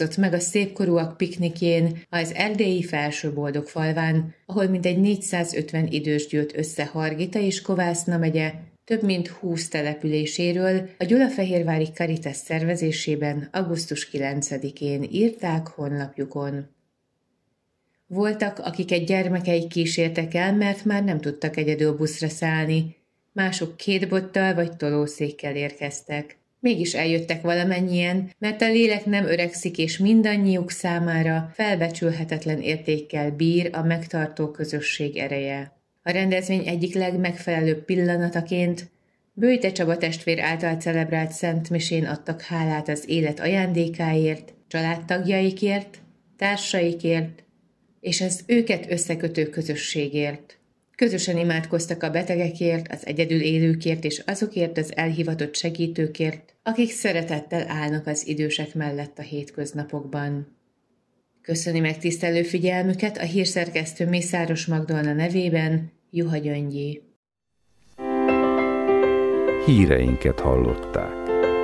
osztott meg a szépkorúak piknikjén az erdélyi Felső-Boldogfalván, ahol mintegy 450 idős gyűlt össze Hargita és Kovászna megye több mint 20 településéről a Gyulafehérvári Caritas szervezésében augusztus 9-én írták honlapjukon. Voltak, akiket gyermekeik kísértek el, mert már nem tudtak egyedül buszra szállni, mások 2 bottal vagy tolószékkel érkeztek. Mégis eljöttek valamennyien, mert a lélek nem öregszik, és mindannyiuk számára felbecsülhetetlen értékkel bír a megtartó közösség ereje. A rendezvény egyik legmegfelelőbb pillanataként Böjte Csaba testvér által celebrált szentmisén adtak hálát az élet ajándékáért, családtagjaikért, társaikért és az őket összekötő közösségért. Közösen imádkoztak a betegekért, az egyedül élőkért és azokért az elhivatott segítőkért, akik szeretettel állnak az idősek mellett a hétköznapokban. Köszöni megtisztelő figyelmüket a hírszerkesztő Mészáros Magdolna nevében Juha Gyöngyi. Híreinket hallották.